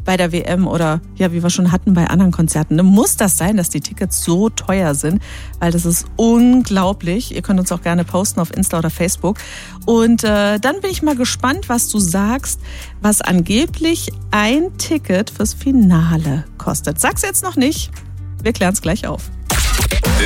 bei der WM oder ja, wie wir schon hatten bei anderen Konzerten. Muss das sein, dass die Tickets so teuer sind? Weil das ist unglaublich. Ihr könnt uns auch gerne posten auf Insta oder Facebook. Und dann bin ich mal gespannt, was du sagst, was angeblich ein Ticket fürs Finale kostet. Sag's jetzt noch nicht. Wir klären es gleich auf.